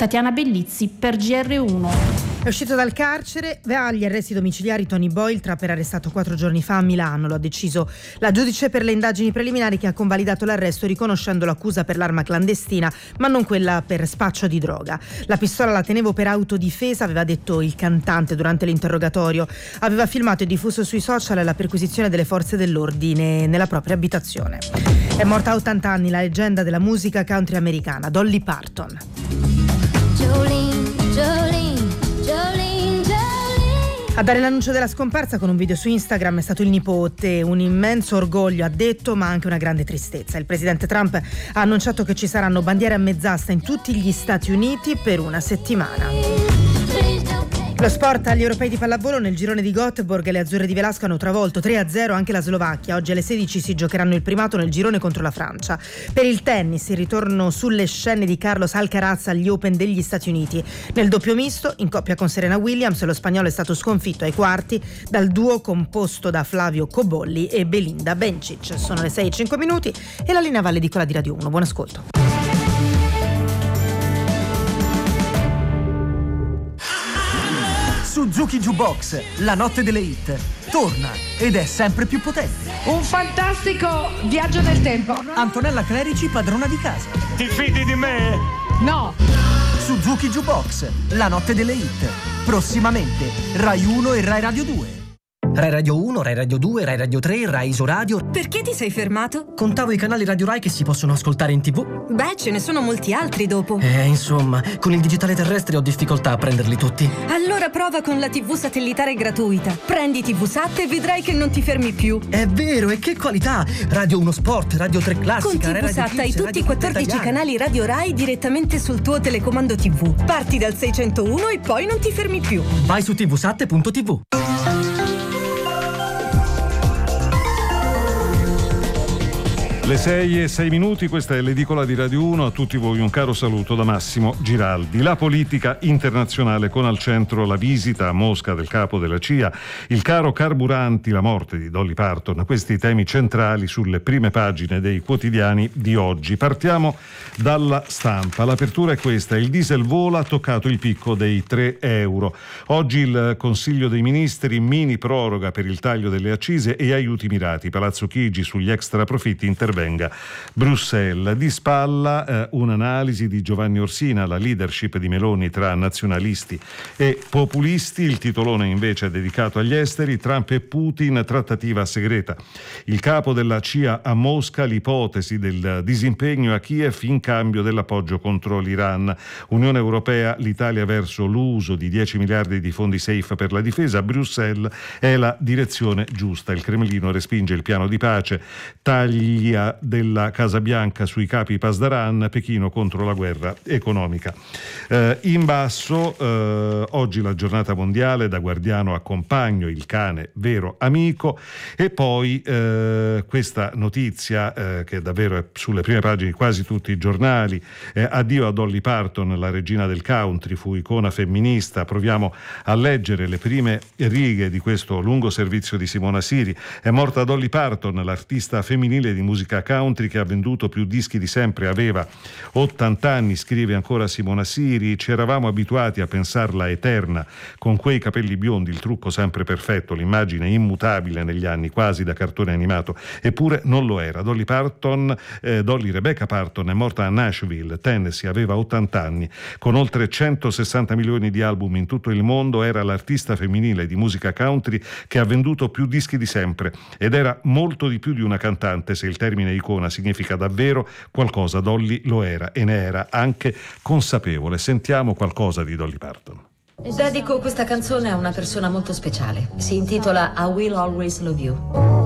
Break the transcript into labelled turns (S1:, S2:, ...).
S1: Tatiana Bellizzi per GR1.
S2: È uscito dal carcere, va agli arresti domiciliari Tony Boyle, trapper arrestato 4 giorni fa a Milano. Lo ha deciso la giudice per le indagini preliminari, che ha convalidato l'arresto riconoscendo l'accusa per l'arma clandestina, ma non quella per spaccio di droga. La pistola la tenevo per autodifesa, aveva detto il cantante durante l'interrogatorio. Aveva filmato e diffuso sui social la perquisizione delle forze dell'ordine nella propria abitazione. È morta a 80 anni la leggenda della musica country americana, Dolly Parton.
S3: Jolene, Jolene, Jolene, Jolene.
S2: A dare l'annuncio della scomparsa con un video su Instagram è stato il nipote. Un immenso orgoglio, ha detto, ma anche una grande tristezza. Il presidente Trump ha annunciato che ci saranno bandiere a mezz'asta in tutti gli Stati Uniti per una settimana. Lo sport agli europei di pallavolo. Nel girone di Göteborg le azzurre di Velasco hanno travolto 3-0 anche la Slovacchia. Oggi alle 16 si giocheranno il primato nel girone contro la Francia. Per il tennis, il ritorno sulle scene di Carlos Alcaraz agli Open degli Stati Uniti. Nel doppio misto, in coppia con Serena Williams, lo spagnolo è stato sconfitto ai quarti dal duo composto da Flavio Cobolli e Belinda Bencic. Sono le 6:05 e la linea va all'edicola di Radio 1. Buon ascolto.
S4: Suzuki Jukebox, la notte delle hit, torna ed è sempre più potente.
S5: Un fantastico viaggio nel tempo.
S4: Antonella Clerici, padrona di casa.
S6: Ti fidi di me?
S5: No.
S4: Suzuki Jukebox, la notte delle hit. Prossimamente, Rai 1 e Rai Radio 2. Rai Radio 1, Rai Radio 2, Rai Radio 3, Rai Isoradio.
S7: Perché ti sei fermato?
S4: Contavo i canali Radio Rai che si possono ascoltare in TV.
S7: Beh, ce ne sono molti altri dopo.
S4: Insomma, con il digitale terrestre ho difficoltà a prenderli tutti.
S7: Allora prova con la TV satellitare gratuita. Prendi TV Sat e vedrai che non ti fermi più.
S4: È vero, e che qualità! Radio 1 Sport, Radio 3 Classica,
S7: Con TV
S4: Radio
S7: Sat hai
S4: Kids,
S7: tutti i 14 canali Radio Rai direttamente sul tuo telecomando TV. Parti dal 601 e poi non ti fermi più.
S4: Vai su tvsat.tv.
S6: Le 6:06, questa è l'edicola di Radio 1. A tutti voi un caro saluto da Massimo Giraldi. La politica internazionale, con al centro la visita a Mosca del capo della CIA, il caro carburanti, la morte di Dolly Parton. Questi temi centrali sulle prime pagine dei quotidiani di oggi. Partiamo dalla Stampa. L'apertura è questa: il diesel vola, ha toccato il picco dei 3 euro. Oggi il Consiglio dei Ministri, mini proroga per il taglio delle accise e aiuti mirati. Palazzo Chigi sugli extra profitti intervenga Bruxelles. Di spalla un'analisi di Giovanni Orsina, la leadership di Meloni tra nazionalisti e populisti. Il titolone invece è dedicato agli esteri: Trump e Putin, trattativa segreta. Il capo della CIA a Mosca, l'ipotesi del disimpegno a Kiev in cambio dell'appoggio contro l'Iran. Unione Europea, l'Italia verso l'uso di 10 miliardi di fondi safe per la difesa. Bruxelles è la direzione giusta. Il Cremlino respinge il piano di pace, tagli della Casa Bianca sui capi Pasdaran, Pechino contro la guerra economica. In basso, oggi la giornata mondiale, da guardiano a compagno, il cane vero amico, e poi questa notizia che davvero è sulle prime pagine di quasi tutti i giornali: addio a Dolly Parton, la regina del country, fu icona femminista. Proviamo a leggere le prime righe di questo lungo servizio di Simona Siri. È morta Dolly Parton, l'artista femminile di musica country che ha venduto più dischi di sempre. Aveva 80 anni, scrive ancora Simona Siri. Ci eravamo abituati a pensarla eterna, con quei capelli biondi, il trucco sempre perfetto, l'immagine immutabile negli anni, quasi da cartone animato. Eppure non lo era. Dolly Rebecca Parton è morta a Nashville, Tennessee, aveva 80 anni. Con oltre 160 milioni di album in tutto il mondo, era l'artista femminile di musica country che ha venduto più dischi di sempre, ed era molto di più di una cantante. Se il termine icona significa davvero qualcosa, Dolly lo era, e ne era anche consapevole. Sentiamo qualcosa di Dolly Parton.
S8: Dedico questa canzone a una persona molto speciale. Si intitola I Will Always Love You.